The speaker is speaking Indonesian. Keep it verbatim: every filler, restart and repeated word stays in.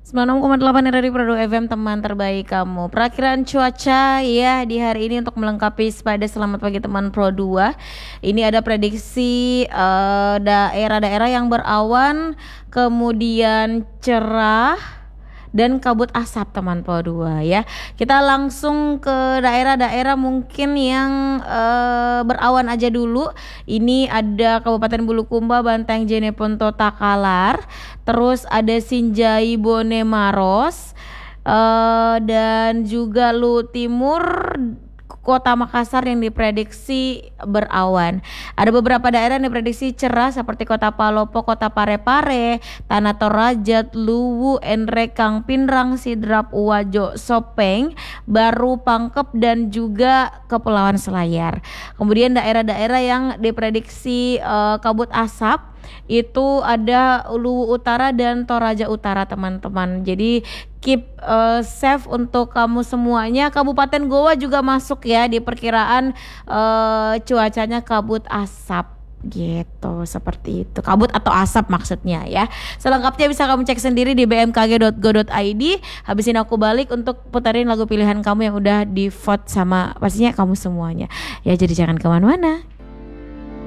sembilan puluh enam koma delapan R R I Produk F M, teman terbaik kamu. Perakiraan cuaca ya di hari ini untuk melengkapi pada selamat pagi teman Pro dua. Ini ada prediksi uh, daerah-daerah yang berawan, kemudian cerah dan kabut asap teman Pro dua ya. Kita langsung ke daerah-daerah mungkin yang uh, berawan aja dulu. Ini ada Kabupaten Bulukumba, Banteng, Jeneponto, Takalar. Terus ada Sinjai, Bone, Maros, uh, dan juga Lu Timur, Kota Makassar yang diprediksi berawan. Ada beberapa daerah yang diprediksi cerah seperti Kota Palopo, Kota Parepare, Tanah Toraja, Luwu, Enrekang, Pinrang, Sidrap, Uwajo, Sopeng, Baru, Pangkep, dan juga Kepulauan Selayar. Kemudian daerah-daerah yang diprediksi uh, kabut asap itu ada Luwu Utara dan Toraja Utara teman-teman. Jadi keep uh, safe untuk kamu semuanya. Kabupaten Goa juga masuk ya di perkiraan uh, cuacanya kabut asap gitu, seperti itu. Kabut atau asap maksudnya ya. Selengkapnya bisa kamu cek sendiri di b m k g dot go dot i d. Habis ini aku balik untuk putarin lagu pilihan kamu yang udah di vote sama pastinya kamu semuanya. Ya, jadi jangan kemana-mana.